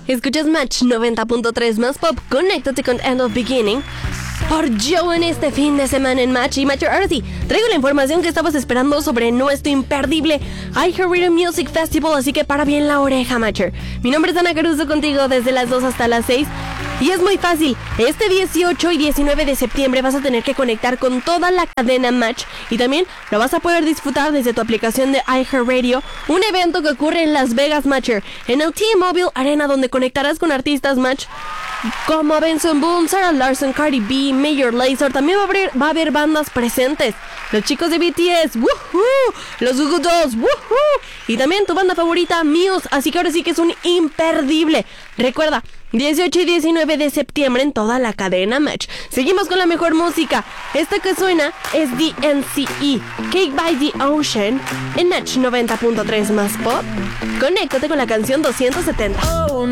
Escuchas Match 90.3 más pop. Conéctate con End of Beginning por Joe en este fin de semana en Match. Y Matcher, ahora sí, traigo la información que estabas esperando sobre nuestro imperdible iHeartRadio Music Festival, así que para bien la oreja, Matcher. Mi nombre es Ana Caruso, contigo desde las 2 hasta las 6. Y es muy fácil, este 18 y 19 de septiembre vas a tener que conectar con toda la cadena Match y también lo vas a poder disfrutar desde tu aplicación de iHeartRadio, un evento que ocurre en Las Vegas, Matcher, en el T-Mobile Arena, donde conectarás con artistas Match como Benson Boone, Sarah Larson, Cardi B, Major Lazer. También va a haber bandas presentes, los chicos de BTS, ¡woohoo!, los Goo Goo Dolls, ¡woohoo!, y también tu banda favorita, Muse. Así que ahora sí que es un imperdible. Recuerda, 18 y 19 de septiembre en toda la cadena Match. Seguimos con la mejor música. Esta que suena es DNCE, Cake by the Ocean, en Match 90.3 más pop. Conéctate con la canción 270.